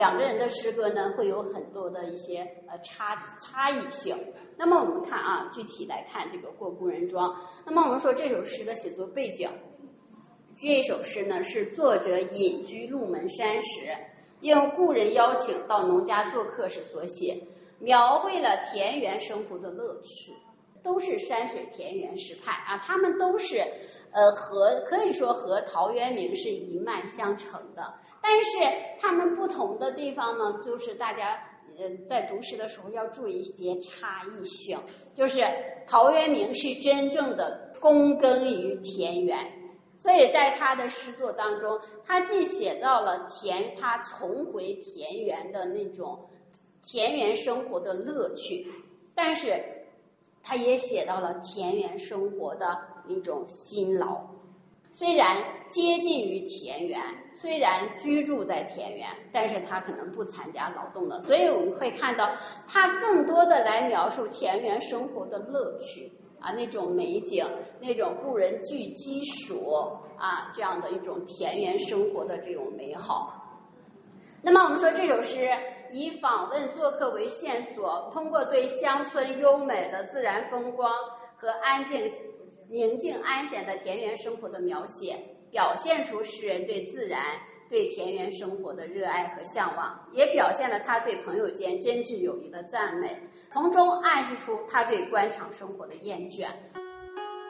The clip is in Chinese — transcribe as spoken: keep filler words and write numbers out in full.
两个人的诗歌呢会有很多的一些呃差差异性。那么我们看啊，具体来看这个《过故人庄》。那么我们说这首诗的写作背景，这首诗呢是作者隐居鹿门山时，应故人邀请到农家做客时所写，描绘了田园生活的乐趣。都是山水田园诗派啊，他们都是呃和可以说和陶渊明是一脉相承的，但是他们不同的地方呢，就是大家呃在读诗的时候要注意一些差异性，就是陶渊明是真正的躬耕于田园，所以在他的诗作当中，他既写到了田他重回田园的那种田园生活的乐趣，但是他也写到了田园生活的一种辛劳。虽然接近于田园，虽然居住在田园，但是他可能不参加劳动的，所以我们会看到他更多的来描述田园生活的乐趣啊，那种美景，那种故人具鸡黍啊，这样的一种田园生活的这种美好。那么我们说这首诗以访问做客为线索，通过对乡村优美的自然风光和安静宁静安闲的田园生活的描写，表现出诗人对自然对田园生活的热爱和向往，也表现了他对朋友间真挚友谊的赞美，从中暗示出他对官场生活的厌倦。